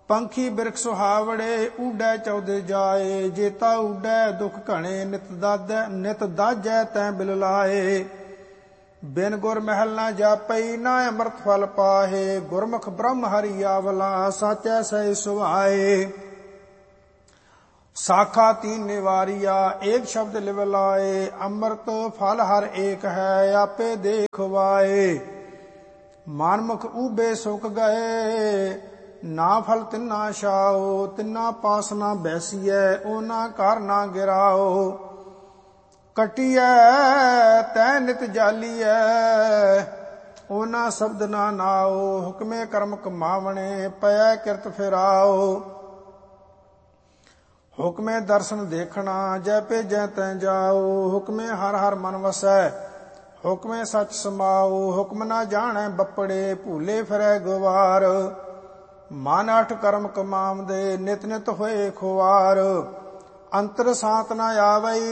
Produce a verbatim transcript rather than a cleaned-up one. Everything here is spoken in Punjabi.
ਪੰਖੀ ਬਿਰਖ ਸੁਹਾਵੜੇ ਊਡੈ ਚੌਦੇ ਜਾਏ। ਜੇਤਾ ਊਡੈ ਦੁਖ ਘਣੇ ਨਿਤ ਦਾਦੈ ਨਿਤ ਦਾਜੈ ਤੈ ਬਿਲ ਲਾਏ। ਬਿਨ ਗੁਰ ਮਹਿਲ ਨਾ ਜਾਪਈ ਨਾ ਅੰਮ੍ਰਿਤ ਫਲ ਪਾਹੇ। ਗੁਰਮੁਖ ਬ੍ਰਹਮ ਹਰਿ ਆਵਲਾ ਸਾਚੈ ਸਹਿ ਸੁਭਾਏ। ਸਾਖਾ ਤੀਨ ਨਿਵਾਰੀਆ ਏਕ ਸ਼ਬਦ ਲਿਵ ਲਾਏ। ਅੰਮ੍ਰਿਤ ਫਲ ਹਰ ਏਕ ਹੈ ਆਪੇ ਦੇਖ ਵਾਏ। ਮਾਨਮੁਖ ਊਬੇ ਸੁਕ ਗਏ ਨਾ ਫਲ ਤਿੰਨਾ ਛਾਓ। ਤਿੰਨਾ ਪਾਸ ਨਾ ਬੈਸੀਐ ਉਹਨਾਂ ਘਰ ਨਾ ਗਿਰਾਓ। ਕਟੀਐ ਤੈ ਨਿਤ ਜਾਲੀਐ ਉਹਨਾਂ ਸ਼ਬਦ ਨਾ ਨਾਓ। ਹੁਕਮੇ ਕਰਮ ਕਮਾਵਣੇ ਪੈ ਕਿਰਤ ਫਿਰਾਓ। ਹੁਕਮੇ ਦਰਸ਼ਨ ਦੇਖਣਾ ਜੈ ਭੇਜੈ ਤੈ ਜਾਓ। ਹੁਕਮੇ ਹਰ ਹਰ ਮਨ ਵਸੈ ਹੁਕਮੇ ਸਚ ਸਮਾਓ। ਹੁਕਮ ਨਾ ਜਾਣੈ ਬੱਪੜੇ ਭੂਲੇ ਫਿਰੈ ਗਵਾਰ। ਮਨ ਅਠ ਕਰਮ ਕਮਾਵਦੇ ਨਿਤ ਨਿਤ ਹੋਏ ਖੁਆਰ। ਅੰਤਰ ਸਾਤ ਨਾ ਆਵਈ